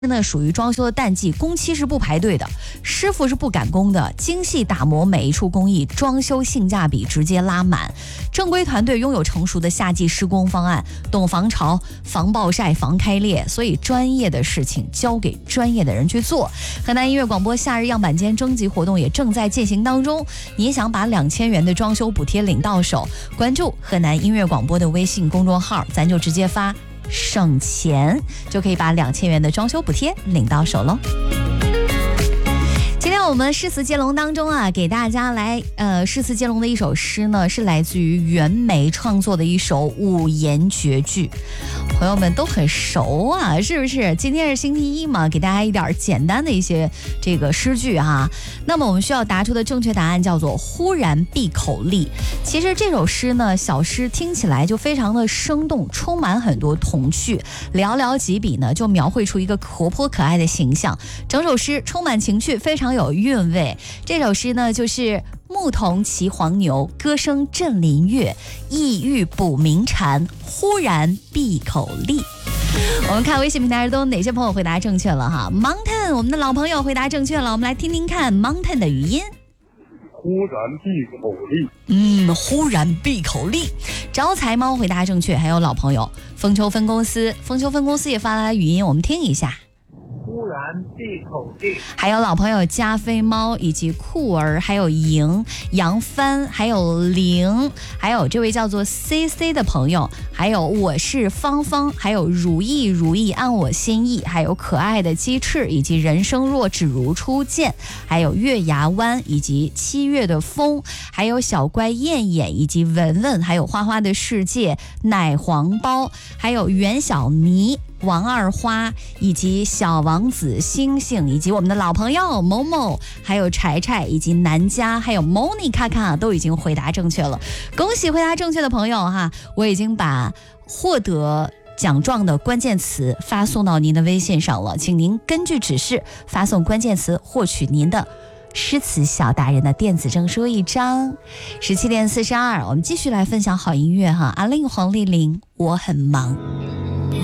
呢属于装修的淡季，工期是不排队的，师傅是不赶工的，精细打磨每一处工艺，装修性价比直接拉满。正规团队拥有成熟的夏季施工方案，懂防潮、防暴晒、防开裂，所以专业的事情交给专业的人去做。河南音乐广播夏日样板间征集活动也正在进行当中，你想把2000元的装修补贴领到手，关注河南音乐广播的微信公众号，咱就直接发省钱，就可以把2000元的装修补贴领到手喽。今天我们诗词接龙当中啊，给大家来诗词接龙的一首诗呢，是来自于袁枚创作的一首五言绝句，朋友们都很熟啊，是不是？今天是星期一嘛，给大家一点简单的一些这个诗句哈。那么我们需要答出的正确答案叫做忽然闭口立。其实这首诗呢，小诗听起来就非常的生动，充满很多童趣，寥寥几笔呢就描绘出一个活泼可爱的形象，整首诗充满情趣，非常有韵味。这首诗呢就是牧童骑黄牛，歌声振林樾，意欲捕鸣蝉，忽然闭口立。我们看微信平台都有哪些朋友回答正确了哈。 Mountain 我们的老朋友回答正确了，我们来听听看 Mountain 的语音。 忽然闭口立， 忽然闭口立。招财猫回答正确，还有老朋友丰丘分公司也发来语音，我们听一下。 忽然闭口立， 还有老朋友加菲猫以及酷儿，还有莹、杨帆，还有玲，还有这位叫做 CC 的朋友，还有我是芳芳，还有如意按我心意，还有可爱的鸡翅，以及人生若只如初见，还有月牙湾，以及7月的风，还有小乖燕燕，以及文文，还有花花的世界，奶黄包，还有袁小妮、王二花，以及小王子星星，以及我们的老朋友某某，还有柴柴，以及南家，还有 Monica 都已经回答正确了。恭喜回答正确的朋友哈！我已经把获得奖状的关键词发送到您的微信上了，请您根据指示发送关键词，获取您的诗词小达人的电子证书1张。17点42，我们继续来分享好音乐哈。阿令黄丽玲，我很忙。